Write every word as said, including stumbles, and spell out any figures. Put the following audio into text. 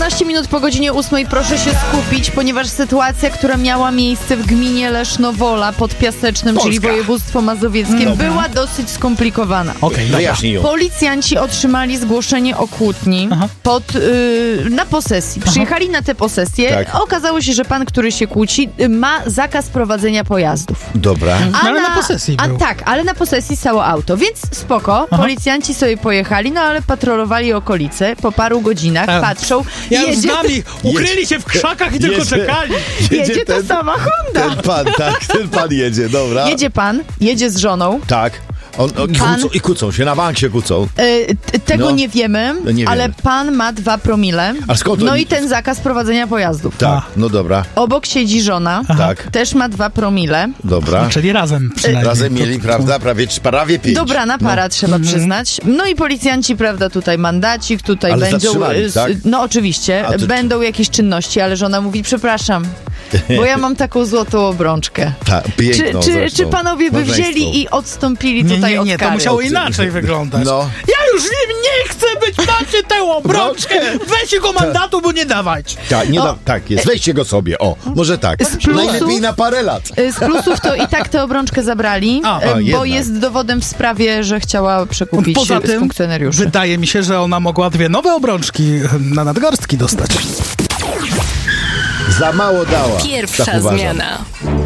osiemnaście minut po godzinie ósmej, proszę się skupić, ponieważ sytuacja, która miała miejsce w gminie Lesznowola pod Piasecznem, Polska. czyli województwo mazowieckie, No. była dosyć skomplikowana. Okej, okay, Wyjaśnij ją. Policjanci otrzymali zgłoszenie o kłótni Aha. pod, y, na posesji. Przyjechali na tę posesję. Tak. Okazało się, że pan, który się kłóci, y, ma zakaz prowadzenia pojazdów. Dobra. A No, ale na posesji a był. tak, ale na posesji stało auto, więc spoko. Aha. Policjanci sobie pojechali, no ale patrolowali okolice. Po paru godzinach A, patrzą, Ja już jedzie, z nami ukryli się w krzakach i tylko Jedzie. czekali. jedzie ta ten, sama Honda. ten pan, tak, ten pan jedzie, dobra. Jedzie pan, jedzie z żoną. Tak. On, on, Pan- kłócą, I kłócą się, na bank się kłócą. Y, t- tego No. nie wiemy, No nie ale wiemy. pan ma dwa promile. A skąd No oni- i ten zakaz prowadzenia pojazdów. Tak, A. no dobra, Obok siedzi żona, tak, też ma dwa promile. dobra. Czyli razem przynajmniej. Razem mieli, To- to- prawda, prawie, prawie pięć. Dobrana para, trzeba Mhm. przyznać. No i policjanci, prawda, tutaj mandacik, tutaj Ale będą... zatrzymali, y, tak? No oczywiście, A to- będą jakieś czynności, ale żona mówi, przepraszam, bo ja mam taką złotą obrączkę. Tak, Czy, piękną czy, zresztą. czy panowie by Małżeństwo. wzięli i odstąpili Nie, tutaj nie, nie, od to kary? musiało inaczej wyglądać. No. Ja już nie, nie chcę być, macie tę obrączkę, weźcie go mandatu, bo nie dawać. Tak, nie O. da, tak jest, weźcie go sobie, o, może tak. Z plusów- Najlepiej na parę lat. Y, Z plusów to i tak tę obrączkę zabrali, A, y, a, bo jednak. jest dowodem w sprawie, że chciała przekupić Poza y, tym funkcjonariuszy. wydaje mi się, że ona mogła dwie nowe obrączki na nadgarstki dostać. Za mało dała. Pierwsza tak uważam. zmiana.